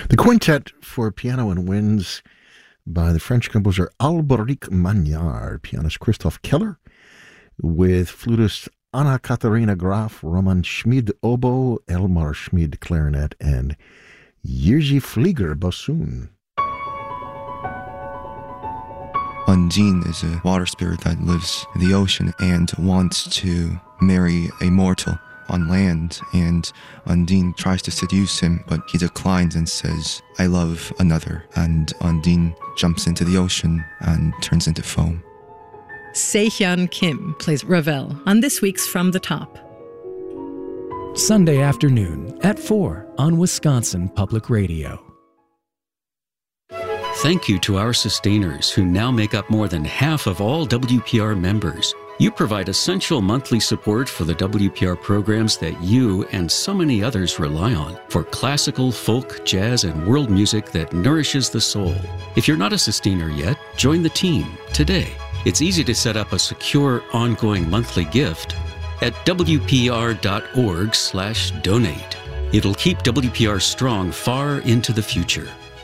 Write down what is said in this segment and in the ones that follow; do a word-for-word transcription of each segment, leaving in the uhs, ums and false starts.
The quintet for piano and winds by the French composer Alberic Magnard, pianist Christoph Keller, with flutist Anna-Katharina Graf, Roman Schmid oboe, Elmar Schmid clarinet, and Jiří Flieger bassoon. Undine is a water spirit that lives in the ocean and wants to marry a mortal on land, and Undine tries to seduce him, but he declines and says, "I love another," and Undine jumps into the ocean and turns into foam. Se-Hyun Kim plays Ravel on this week's From the Top. Sunday afternoon at four on Wisconsin Public Radio. Thank you to our sustainers who now make up more than half of all W P R members. You provide essential monthly support for the W P R programs that you and so many others rely on for classical, folk, jazz, and world music that nourishes the soul. If you're not a sustainer yet, join the team today. It's easy to set up a secure, ongoing monthly gift at w p r dot org slash donate. It'll keep W P R strong far into the future.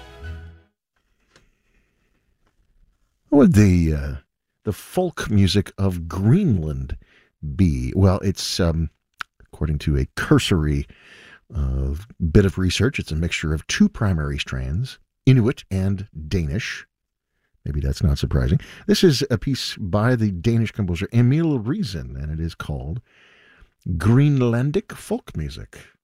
What would the, uh, the folk music of Greenland be? Well, it's, um, according to a cursory uh, bit of research, it's a mixture of two primary strands, Inuit and Danish. Maybe that's not surprising. This is a piece by the Danish composer Emil Riesen, and it is called Greenlandic Folk Music.